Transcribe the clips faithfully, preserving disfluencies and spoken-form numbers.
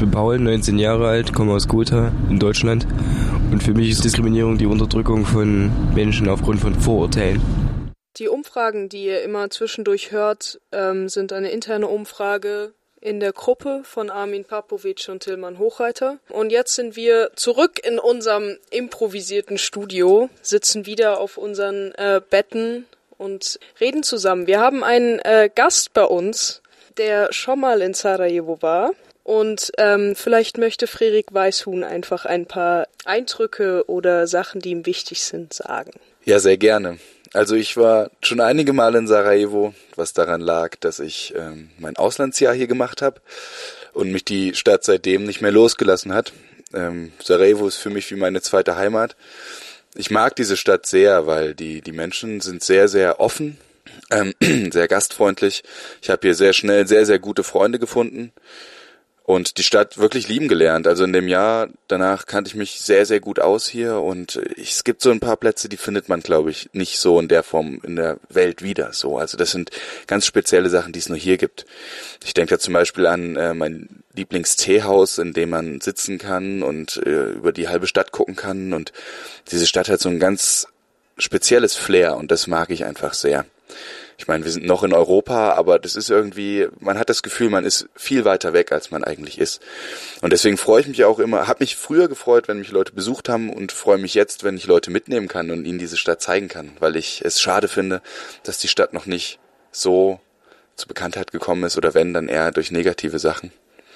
bin Paul, neunzehn Jahre alt, komme aus Gotha in Deutschland. Und für mich ist Diskriminierung die Unterdrückung von Menschen aufgrund von Vorurteilen. Die Umfragen, die ihr immer zwischendurch hört, ähm, sind eine interne Umfrage in der Gruppe von Armin Papovic und Tilman Hochreiter. Und jetzt sind wir zurück in unserem improvisierten Studio, sitzen wieder auf unseren äh, Betten und reden zusammen. Wir haben einen äh, Gast bei uns, der schon mal in Sarajevo war. Und ähm, vielleicht möchte Frerik Weishuhn einfach ein paar Eindrücke oder Sachen, die ihm wichtig sind, sagen. Ja, sehr gerne. Also ich war schon einige Male in Sarajevo, was daran lag, dass ich ähm, mein Auslandsjahr hier gemacht habe und mich die Stadt seitdem nicht mehr losgelassen hat. Ähm, Sarajevo ist für mich wie meine zweite Heimat. Ich mag diese Stadt sehr, weil die die Menschen sind sehr, sehr offen, ähm, sehr gastfreundlich. Ich habe hier sehr schnell sehr, sehr gute Freunde gefunden. Und die Stadt wirklich lieben gelernt. Also in dem Jahr danach kannte ich mich sehr, sehr gut aus hier und ich, es gibt so ein paar Plätze, die findet man, glaube ich, nicht so in der Form in der Welt wieder. So, also das sind ganz spezielle Sachen, die es nur hier gibt. Ich denke da zum Beispiel an äh, mein Lieblingsteehaus, in dem man sitzen kann und äh, über die halbe Stadt gucken kann. Und diese Stadt hat so ein ganz spezielles Flair und das mag ich einfach sehr. Ich meine, wir sind noch in Europa, aber das ist irgendwie, man hat das Gefühl, man ist viel weiter weg, als man eigentlich ist. Und deswegen freue ich mich auch immer, habe mich früher gefreut, wenn mich Leute besucht haben und freue mich jetzt, wenn ich Leute mitnehmen kann und ihnen diese Stadt zeigen kann, weil ich es schade finde, dass die Stadt noch nicht so zur Bekanntheit gekommen ist oder wenn, dann eher durch negative Sachen.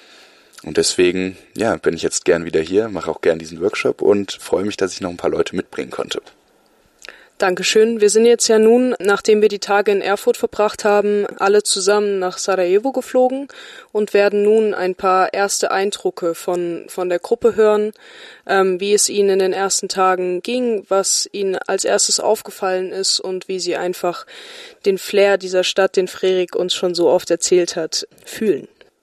Und deswegen, ja, bin ich jetzt gern wieder hier, mache auch gern diesen Workshop und freue mich, dass ich noch ein paar Leute mitbringen konnte. Dankeschön. Wir sind jetzt ja nun, nachdem wir die Tage in Erfurt verbracht haben, alle zusammen nach Sarajevo geflogen und werden nun ein paar erste Eindrücke von von der Gruppe hören, ähm, wie es ihnen in den ersten Tagen ging, was ihnen als erstes aufgefallen ist und wie sie einfach den Flair dieser Stadt, den Frerik uns schon so oft erzählt hat, fühlen.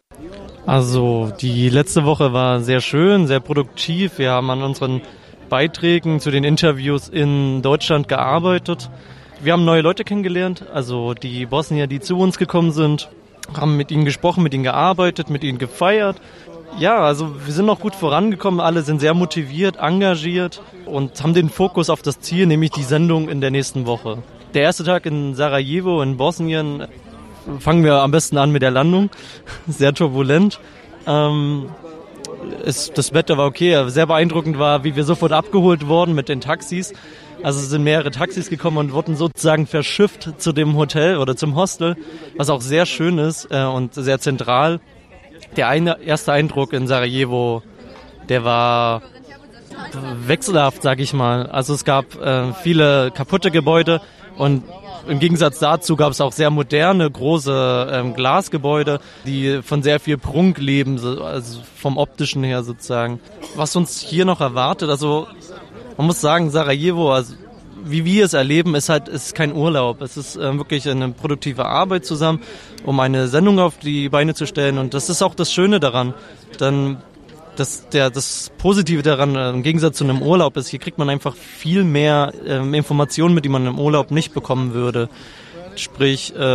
Also die letzte Woche war sehr schön, sehr produktiv. Wir haben an unseren Beiträgen zu den Interviews in Deutschland gearbeitet. Wir haben neue Leute kennengelernt, also die Bosnier, die zu uns gekommen sind, haben mit ihnen gesprochen, mit ihnen gearbeitet, mit ihnen gefeiert. Ja, also wir sind noch gut vorangekommen, alle sind sehr motiviert, engagiert und haben den Fokus auf das Ziel, nämlich die Sendung in der nächsten Woche. Der erste Tag in Sarajevo in Bosnien, fangen wir am besten an mit der Landung, sehr turbulent. Ähm, Es, das Wetter war okay, sehr beeindruckend war, wie wir sofort abgeholt wurden mit den Taxis. Also es sind mehrere Taxis gekommen und wurden sozusagen verschifft zu dem Hotel oder zum Hostel, was auch sehr schön ist äh, und sehr zentral. Der eine, erste Eindruck in Sarajevo, der war wechselhaft, sag ich mal. Also es gab äh, viele kaputte Gebäude und im Gegensatz dazu gab es auch sehr moderne, große ähm, Glasgebäude, die von sehr viel Prunk leben, so, also vom optischen her sozusagen. Was uns hier noch erwartet, also man muss sagen, Sarajevo, also wie wir es erleben, ist halt ist kein Urlaub. Es ist äh, wirklich eine produktive Arbeit zusammen, um eine Sendung auf die Beine zu stellen. Und das ist auch das Schöne daran. Dann Das, der, das Positive daran, im Gegensatz zu einem Urlaub ist, hier kriegt man einfach viel mehr ähm, Informationen, mit die man im Urlaub nicht bekommen würde. Sprich, äh,